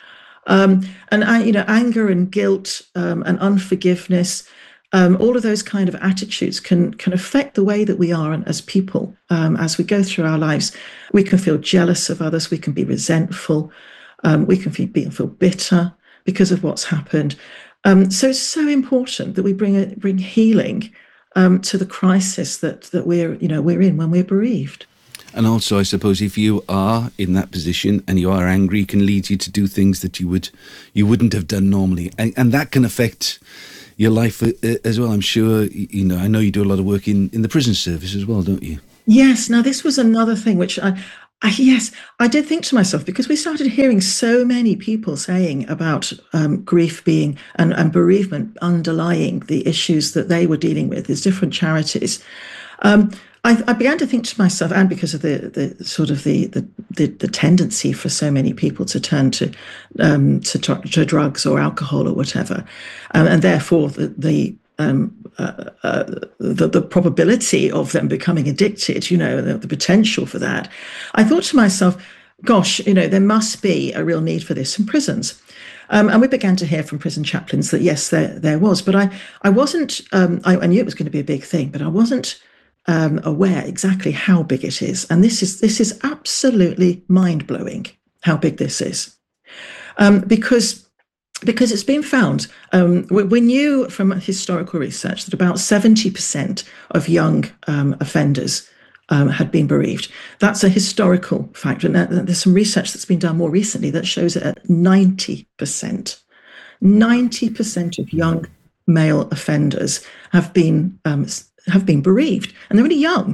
Um, and, uh, you know, anger and guilt um, and unforgiveness, um, all of those kind of attitudes can can affect the way that we are as people. Um, as we go through our lives, we can feel jealous of others. We can be resentful. Um, we can feel, feel bitter because of what's happened. Um, so it's so important that we bring a, bring healing um, to the crisis that that we're you know we're in when we're bereaved. And also, I suppose, if you are in that position and you are angry, it can lead you to do things that you would you wouldn't have done normally, and, and that can affect your life as well. I'm sure. You know, I know you do a lot of work in, in the prison service as well, don't you? Yes. Now, this was another thing which I. I, yes, I did think to myself, because we started hearing so many people saying about um, grief being and, and bereavement underlying the issues that they were dealing with, these different charities. Um, I, I began to think to myself, and because of the, the sort of the, the the the tendency for so many people to turn to um, to, to drugs or alcohol or whatever, um, and therefore the the Um, uh, uh, the, the probability of them becoming addicted, you know, the, the potential for that. I thought to myself, gosh, you know, there must be a real need for this in prisons. Um, and we began to hear from prison chaplains that, yes, there there was. But I, I wasn't, um, I, I knew it was going to be a big thing, but I wasn't um, aware exactly how big it is. And this is, this is absolutely mind-blowing, how big this is. Um, because Because it's been found, um, we, we knew from historical research that about seventy percent of young um, offenders um, had been bereaved. That's a historical fact. And there's some research that's been done more recently that shows it at ninety percent. ninety percent of young male offenders have been um, have been bereaved, and they're really young.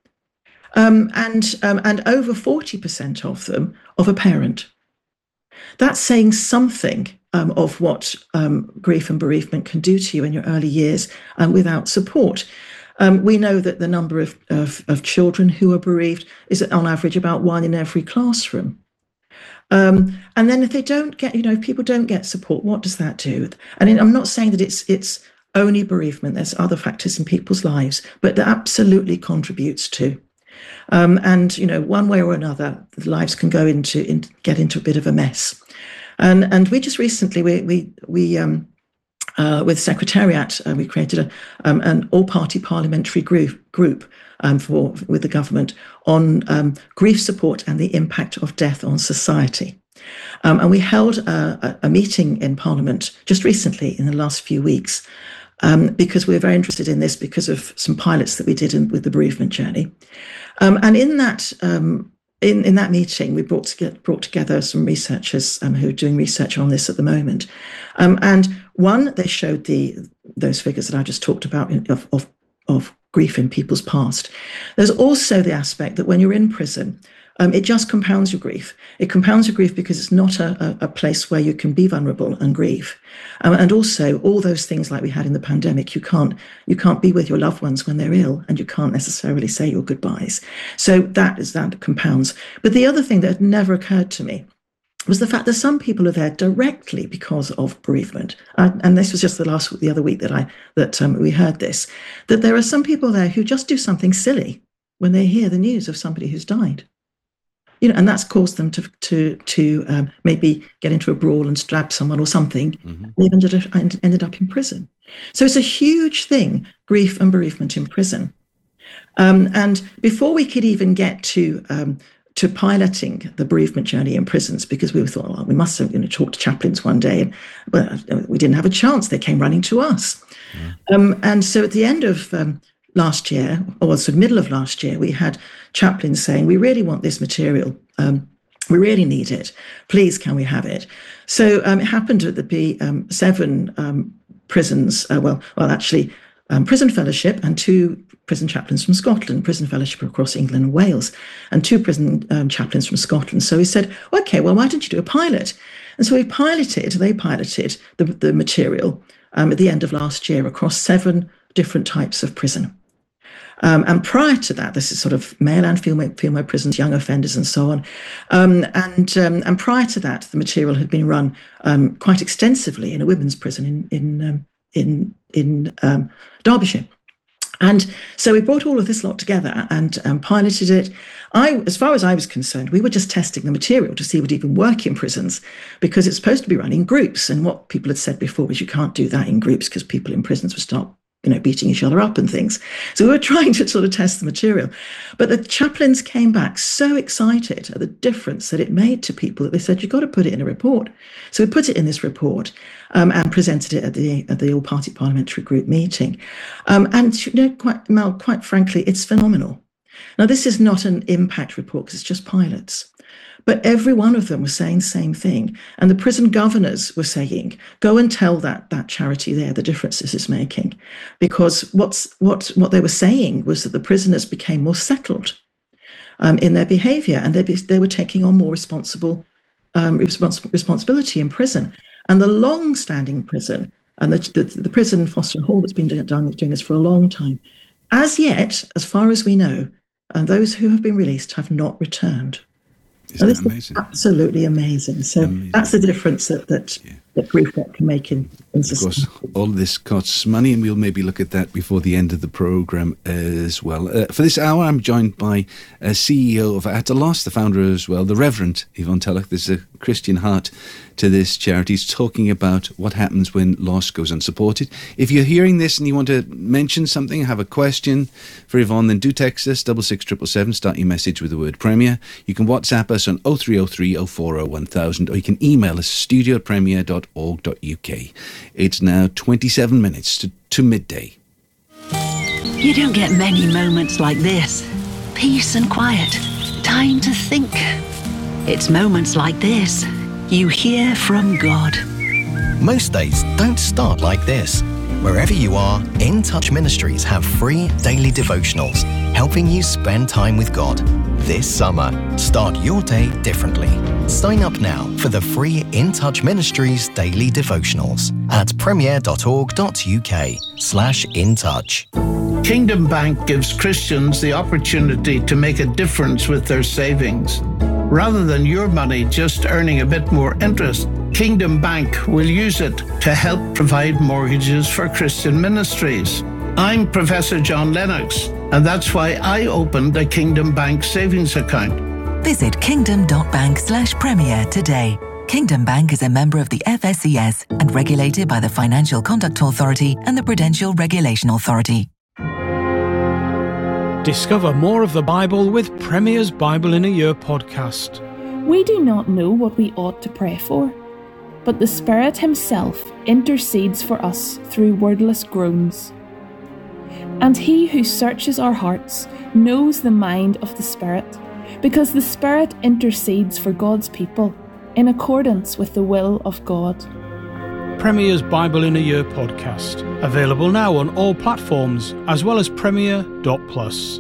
Um, and um, and over forty percent of them of a parent. That's saying something um, of what um, grief and bereavement can do to you in your early years um, without support. Um, we know that the number of, of, of children who are bereaved is on average about one in every classroom. Um, and then if they don't get, you know, if people don't get support, what does that do? And I'm not saying that it's it's only bereavement. There's other factors in people's lives, but that absolutely contributes to. Um, and, you know, one way or another, lives can go into, in, get into a bit of a mess. And and we just recently, we, we, we um, uh, with Secretariat, uh, we created a, um, an all-party parliamentary group, group um, for with the government on um, grief support and the impact of death on society. Um, and we held a, a meeting in Parliament just recently in the last few weeks um, because we were very interested in this because of some pilots that we did in, with the bereavement journey. Um, and in that um, in, in that meeting, we brought together, brought together some researchers um, who are doing research on this at the moment. Um, and one, they showed the those figures that I just talked about in, of, of, of grief in people's past. There's also the aspect that when you're in prison, Um, it just compounds your grief. It compounds your grief because it's not a, a, a place where you can be vulnerable and grieve. Um, and also all those things like we had in the pandemic, you can't you can't be with your loved ones when they're ill, and you can't necessarily say your goodbyes. So that is that compounds. But the other thing that had never occurred to me was the fact that some people are there directly because of bereavement. Uh, and this was just the last the other week that I that um, we heard this, that there are some people there who just do something silly when they hear the news of somebody who's died. You know, and that's caused them to to to um, maybe get into a brawl and stab someone or something. Mm-hmm. They've ended up, ended up in prison. So it's a huge thing, grief and bereavement in prison. Um, and before we could even get to um, to piloting the bereavement journey in prisons, because we thought, well, we must have, you know, talk to chaplains one day, and but we didn't have a chance. They came running to us. Yeah. Um, and so at the end of um, last year, or sort of middle of last year, we had chaplains saying, we really want this material. Um, we really need it. Please, can we have it? So um, it happened to be um, seven um, prisons, uh, well, well, actually um, Prison Fellowship and two prison chaplains from Scotland, Prison Fellowship across England and Wales, and two prison um, chaplains from Scotland. So we said, okay, well, why don't you do a pilot? And so we piloted, they piloted the, the material um, at the end of last year across seven different types of prison. Um, and prior to that, this is sort of male and female, female prisons, young offenders, and so on. Um, and um, and prior to that, the material had been run um, quite extensively in a women's prison in in um, in in um, Derbyshire. And so we brought all of this lot together and um, piloted it. I, as far as I was concerned, we were just testing the material to see would it even work in prisons, because it's supposed to be run in groups. And what people had said before was you can't do that in groups because people in prisons would start, you know, beating each other up and things. So we were trying to sort of test the material. But the chaplains came back so excited at the difference that it made to people that they said, you've got to put it in a report. So we put it in this report um, and presented it at the at the all-party parliamentary group meeting. Um, and, you know, quite, Mel, quite frankly, it's phenomenal. Now, this is not an impact report because it's just pilots. But every one of them was saying the same thing. And the prison governors were saying, go and tell that that charity there the difference this is making. Because what's what what they were saying was that the prisoners became more settled um, in their behaviour, and they, they were taking on more responsible um, respons- responsibility in prison. And the long-standing prison, and the, the, the prison Foster Hall that's been doing, doing this for a long time, as yet, as far as we know, and those who have been released have not returned. Isn't this that amazing? Is absolutely amazing. So amazing. That's the difference that that, yeah. that grief work can make in, in society. Of course, all this costs money, and we'll maybe look at that before the end of the programme as well. Uh, for this hour, I'm joined by a C E O of Atalos, the founder as well, the Reverend Yvonne Tulloch. There's a Christian heart to this charity. He's talking about what happens when loss goes unsupported. If you're hearing this and you want to mention something, have a question for Yvonne, then do text us, double six triple seven, start your message with the word Premier. You can WhatsApp us on oh three oh three oh four oh one thousand, or you can email us studio at premier dot org dot u k. It's now twenty-seven minutes to, to midday. You don't get many moments like this. Peace and quiet. Time to think. It's moments like this you hear from God. Most days don't start like this. Wherever you are, In Touch Ministries have free daily devotionals, helping you spend time with God. This summer, start your day differently. Sign up now for the free In Touch Ministries daily devotionals at premier dot org dot u k slash in touch. Kingdom Bank gives Christians the opportunity to make a difference with their savings. Rather than your money just earning a bit more interest, Kingdom Bank will use it to help provide mortgages for Christian ministries. I'm Professor John Lennox, and that's why I opened a Kingdom Bank savings account. Visit kingdom.bank slash premier today. Kingdom Bank is a member of the F S C S and regulated by the Financial Conduct Authority and the Prudential Regulation Authority. Discover more of the Bible with Premier's Bible in a Year podcast. We do not know what we ought to pray for, but the Spirit Himself intercedes for us through wordless groans. And He who searches our hearts knows the mind of the Spirit, because the Spirit intercedes for God's people in accordance with the will of God. Premier's Bible in a Year podcast, available now on all platforms as well as premier dot plus.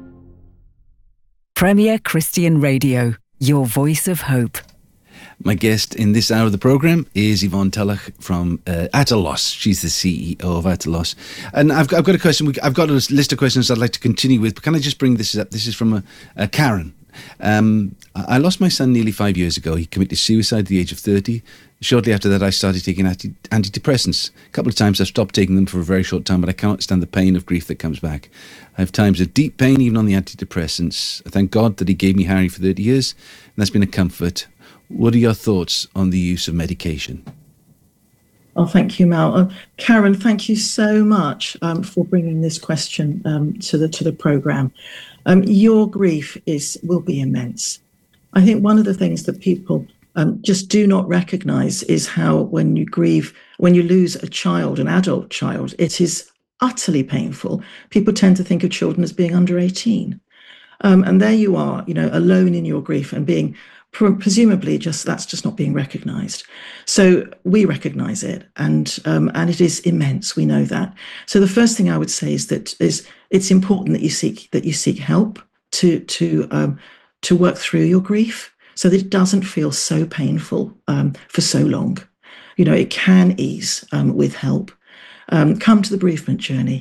Premier Christian Radio, your voice of hope. My guest in this hour of the programme is Yvonne Tulloch from uh, Atalos. She's the C E O of Atalos. And I've got, I've got a question. I've got a list of questions I'd like to continue with, but can I just bring this up? This is from a, a Karen. Um, I lost my son nearly five years ago. He committed suicide at the age of thirty. Shortly after that, I started taking anti- antidepressants. A couple of times I've stopped taking them for a very short time, but I cannot stand the pain of grief that comes back. I have times of deep pain even on the antidepressants. I thank God that He gave me Harry for thirty years, and that's been a comfort. What are your thoughts on the use of medication? Oh, thank you, Mal. Uh, Karen, thank you so much um, for bringing this question um, to the to the programme. Um, your grief is will be immense. I think one of the things that people um, just do not recognise is how when you grieve, when you lose a child, an adult child, it is utterly painful. People tend to think of children as being under eighteen. Um, and there you are, you know, alone in your grief and being presumably just that's just not being recognised. So we recognise it, and um, and it is immense. We know that. So the first thing I would say is that is it's important that you seek that you seek help to to um, to work through your grief, so that it doesn't feel so painful um, for so long. You know, it can ease um, with help. Um, come to the bereavement journey.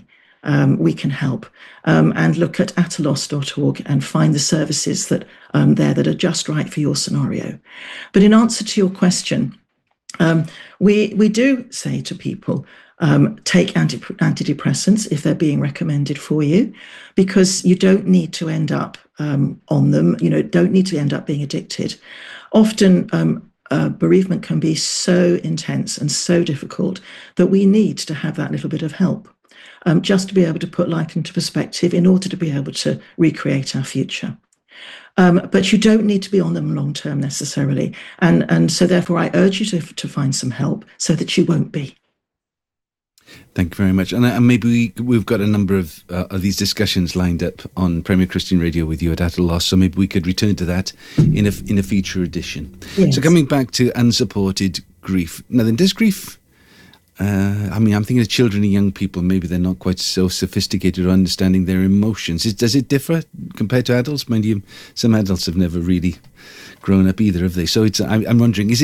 um, we can help. Um, and look at atalos dot org and find the services that um, there that are just right for your scenario. But in answer to your question, um, we we do say to people, um, take anti- antidepressants if they're being recommended for you, because you don't need to end up um, on them. You know, don't need to end up being addicted. Often, um, uh, bereavement can be so intense and so difficult that we need to have that little bit of help. Um, just to be able to put life into perspective in order to be able to recreate our future. Um, but you don't need to be on them long term necessarily. And, and so therefore I urge you to, to find some help so that you won't be. Thank you very much. And, uh, and maybe we, we've got a number of, uh, of these discussions lined up on Premier Christian Radio with you at At a Loss, so maybe we could return to that in a, in a future edition. Yes. So coming back to unsupported grief. Now then, does grief... Uh, I mean, I'm thinking of children and young people. Maybe they're not quite so sophisticated or understanding their emotions. Is, does it differ compared to adults? Mind you, some adults have never really grown up either, have they? So it's. I'm, I'm wondering, is it